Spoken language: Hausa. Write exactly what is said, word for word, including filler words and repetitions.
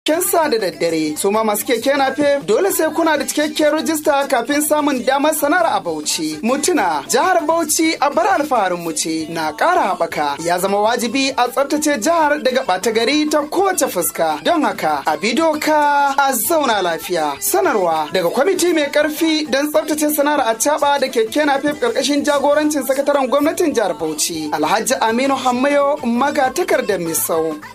Kensa da daddare su ma masu keke nafe dole sai kuna da cikakkiyar rajista kafin samun damar sanar a Bauchi. Mutuna jihar Bauchi a bar alfaharin mu ce na ƙara haɓaka ya zama wajibi a tsaftace jihar daga ɓata gari ta kowace fuska don haka a bi doka a zauna lafiya. Sanarwa daga kwamiti mai ƙarfi don tsaftace sana'ar acaɓa da keke nafe ƙarƙashin jagorancin sakataren gwamnatin jihar Bauchi Alhaji Aminu Hammayo Maga takardar Misau.